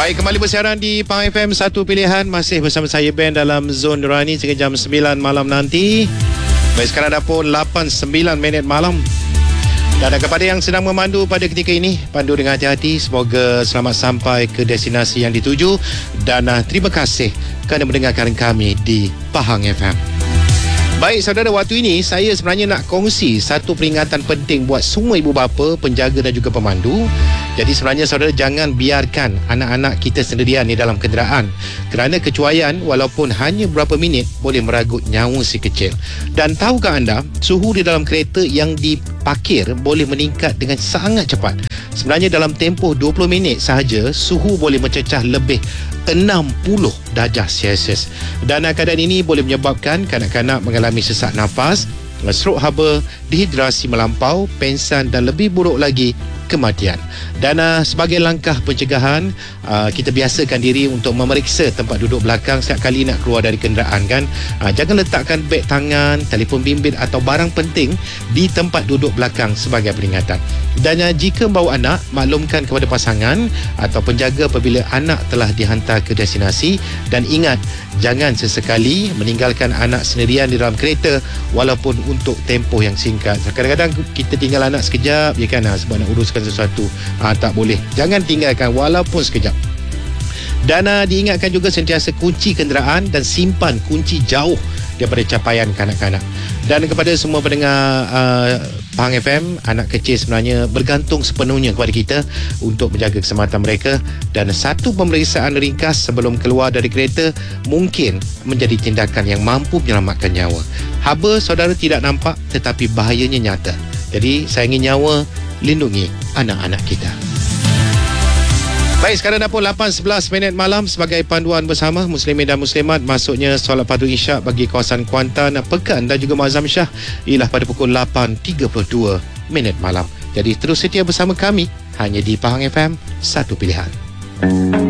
Baik, kembali bersiaran di Pahang FM Satu Pilihan. Masih bersama saya Ben dalam Zon Nurani sehingga jam 9 malam nanti. Baik, sekarang dah pun 8:09 malam. Dan kepada yang sedang memandu pada ketika ini, pandu dengan hati-hati. Semoga selamat sampai ke destinasi yang dituju. Dan terima kasih kerana mendengarkan kami di Pahang FM. Baik saudara, waktu ini saya sebenarnya nak kongsi satu peringatan penting buat semua ibu bapa, penjaga dan juga pemandu. Jadi sebenarnya saudara, jangan biarkan anak-anak kita sendirian di dalam kenderaan, kerana kecuaian walaupun hanya beberapa minit boleh meragut nyawa si kecil. Dan tahukah anda, suhu di dalam kereta yang diparkir boleh meningkat dengan sangat cepat. Sebenarnya dalam tempoh 20 minit sahaja, suhu boleh mencecah lebih 60 darjah Celsius. Dan keadaan ini boleh menyebabkan kanak-kanak mengalami sesak nafas, strok haba, dehidrasi melampau, pengsan dan lebih buruk lagi, kematian. Dan sebagai langkah pencegahan, kita biasakan diri untuk memeriksa tempat duduk belakang setiap kali nak keluar dari kenderaan kan. Jangan letakkan beg tangan, telefon bimbit atau barang penting di tempat duduk belakang sebagai peringatan. Dan jika membawa anak, maklumkan kepada pasangan atau penjaga apabila anak telah dihantar ke destinasi. Dan ingat, jangan sesekali meninggalkan anak sendirian di dalam kereta walaupun untuk tempoh yang singkat. Kadang-kadang kita tinggal anak sekejap je kan, sebab nak uruskan sesuatu. Tak boleh, jangan tinggalkan walaupun sekejap. Dan diingatkan juga sentiasa kunci kenderaan dan simpan kunci jauh daripada capaian kanak-kanak. Dan kepada semua pendengar Pahang FM, anak kecil sebenarnya bergantung sepenuhnya kepada kita untuk menjaga keselamatan mereka. Dan satu pemeriksaan ringkas sebelum keluar dari kereta mungkin menjadi tindakan yang mampu menyelamatkan nyawa. Haba saudara tidak nampak, tetapi bahayanya nyata. Jadi sayangi nyawa, lindungi anak-anak kita. Baik, sekarang dah pun 8:11 malam. Sebagai panduan bersama Muslimin dan Muslimat masuknya solat fardu Isyak bagi kawasan Kuantan, Pekan dan juga Mazam Shah ialah pada pukul 8:32 malam. Jadi terus setia bersama kami hanya di Pahang FM, Satu Pilihan.